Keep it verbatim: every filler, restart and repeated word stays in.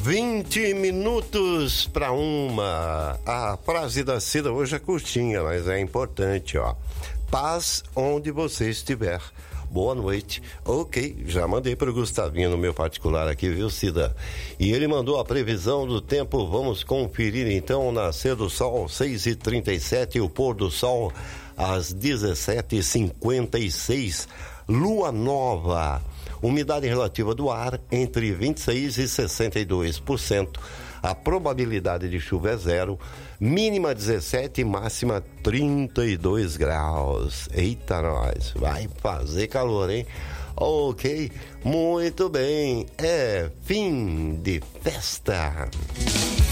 vinte minutos para uma. A frase da Cida hoje é curtinha, mas é importante, ó. Paz onde você estiver. Boa noite. Ok, já mandei para o Gustavinho no meu particular aqui, viu, Cida? E ele mandou a previsão do tempo. Vamos conferir então o nascer do sol, seis e trinta e sete, e o pôr do sol às dezessete e cinquenta e seis. Lua nova. Umidade relativa do ar entre vinte e seis e sessenta e dois por cento. A probabilidade de chuva é zero. Mínima dezessete e máxima trinta e dois graus. Eita, nós. Vai fazer calor, hein? Ok, muito bem. É fim de festa.